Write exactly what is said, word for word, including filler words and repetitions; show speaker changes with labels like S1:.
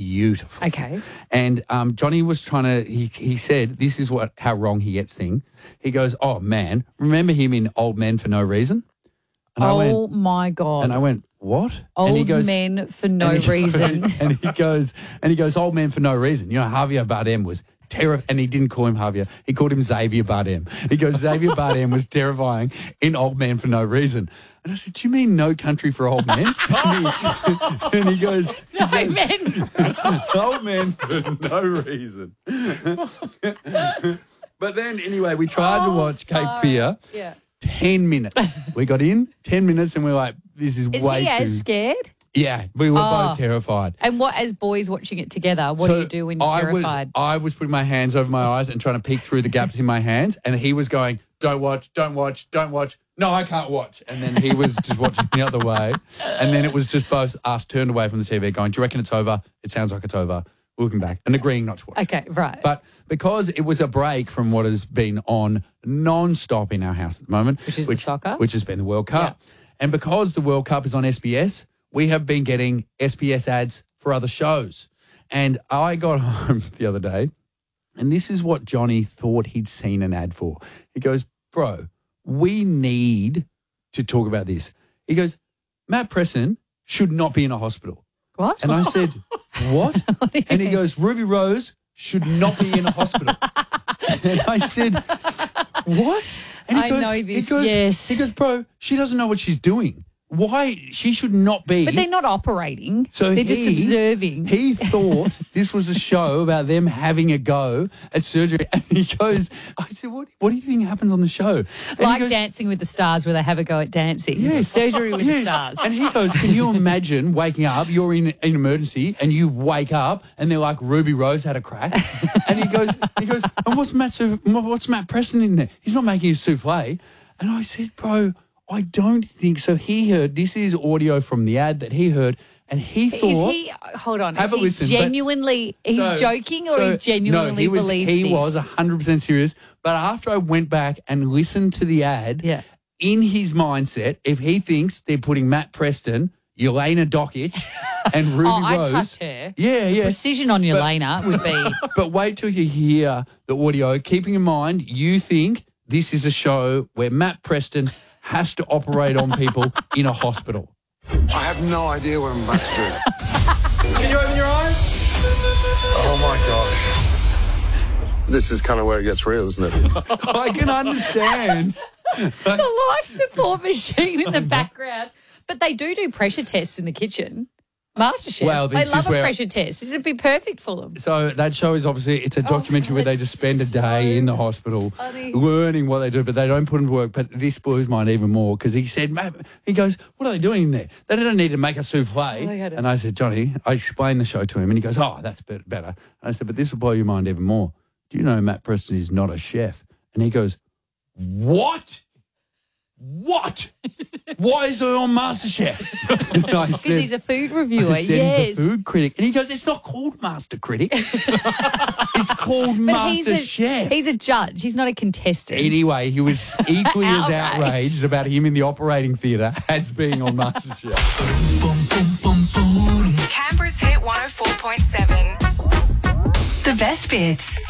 S1: beautiful.
S2: Okay.
S1: And um, Johnny was trying to, he, he said, this is what how wrong he gets things. He goes, oh, man, remember him in Old Men for No Reason? And
S2: oh,
S1: I went,
S2: my God.
S1: And I went, what?
S2: Old
S1: and he goes,
S2: Men for No
S1: and he
S2: Reason.
S1: Goes, and he goes, and he goes, Old Men for No Reason. You know, Javier Bardem was terrible, and he didn't call him Javier. He called him Xavier Bardem. He goes, Xavier Bardem was terrifying in Old Men for No Reason. And I said, do you mean No Country for Old Men? and, he, and he goes, he
S2: No
S1: goes
S2: men.
S1: Old Men for No Reason. But then, anyway, we tried
S2: Oh,
S1: to watch Cape Fear.
S2: Yeah.
S1: Ten minutes. We got in, ten minutes, and we we're like, this is,
S2: Is
S1: way
S2: he
S1: too...
S2: as scared?
S1: Yeah, we were
S2: Oh.
S1: both terrified.
S2: And what, as boys watching it together, what
S1: So
S2: do you do when you're
S1: I
S2: terrified?
S1: Was, I was putting my hands over my eyes and trying to peek through the gaps in my hands, and he was going, don't watch, don't watch, don't watch. No, I can't watch. And then he was just watching the other way. And then it was just both us turned away from the T V going, do you reckon it's over? It sounds like it's over. Looking back and agreeing not to watch.
S2: Okay, right.
S1: But because it was a break from what has been on non-stop in our house at the moment.
S2: Which is the soccer?
S1: Which has been the World Cup.
S2: Yeah.
S1: And because the World Cup is on S B S, we have been getting S B S ads for other shows. And I got home the other day, and this is what Johnny thought he'd seen an ad for. He goes, bro, we need to talk about this. He goes, Matt Preston should not be in a hospital.
S2: What?
S1: And I said, what?
S2: What do you
S1: And he
S2: mean?
S1: goes, Ruby Rose should not be in a hospital. And I said, what? And
S2: I know this,
S1: he goes,
S2: yes.
S1: He goes, bro, she doesn't know what she's doing. Why? She should not be.
S2: But they're not operating.
S1: So
S2: they're just
S1: he-
S2: observing.
S1: He thought this was a show about them having a go at surgery. And he goes, I said, what, what do you think happens on the show? And he
S2: like
S1: goes,
S2: Dancing with the Stars where they have a go at dancing.
S1: Yes.
S2: Surgery with the
S1: Yes.
S2: stars.
S1: And he goes, can you imagine waking up, you're in an emergency, and you wake up and they're like, Ruby Rose had a crack. And he goes, he goes, and what's Matt, Su- what's Matt Preston in there? He's not making a souffle. And I said, bro, I don't think so. He heard, this is audio from the ad that he heard, and he thought.
S2: Is he, hold on,
S1: Have
S2: is
S1: a
S2: he
S1: listen, but-
S2: genuinely, he's
S1: So-
S2: joking or
S1: so-
S2: he genuinely
S1: no, he was,
S2: believes
S1: he
S2: this?
S1: was one hundred percent serious. But after I went back and listened to the ad,
S2: Yeah.
S1: in his mindset, if he thinks they're putting Matt Preston, Yelena Dokic, and Ruby
S2: Oh, I
S1: Rose.
S2: trust her.
S1: Yeah, yeah.
S2: Precision on Yelena would be.
S1: But wait till you hear the audio. Keeping in mind, you think this is a show where Matt Preston has to operate on people in a hospital.
S3: I have no idea what I'm about to do. Can you open your eyes? Oh, my gosh. This is kind of where it gets real, isn't it?
S1: I can understand.
S2: The life support machine in the background. But they do do pressure tests in the kitchen. MasterChef.
S1: Well,
S2: they
S1: this
S2: love
S1: is
S2: a
S1: where-
S2: pressure test. This would be perfect for them.
S1: So that show is obviously, it's a documentary where they
S2: that's
S1: just spend a
S2: so
S1: day in the hospital
S2: funny.
S1: learning what they do, but they don't put them to work. But this blows mine even more because he said, "Mate," he goes, what are they doing in there? They don't need to make a souffle.
S2: they had it.
S1: And I said, Johnny, I explained the show to him and he goes, oh, that's bet- better. And I said, but this will blow your mind even more. Do you know Matt Preston is not a chef? And he goes, what? What? Why is he on MasterChef?
S2: Because he's a food reviewer,
S1: I said
S2: yes.
S1: he's a food critic. And he goes, it's not called Master Critic. It's called
S2: But he's
S1: Master
S2: a,
S1: Chef.
S2: he's a judge. He's not a contestant.
S1: Anyway, he was equally as
S2: Outraged.
S1: outraged about him in the operating theatre as being on MasterChef.
S4: Canberra's Hit one oh four point seven. The best bits.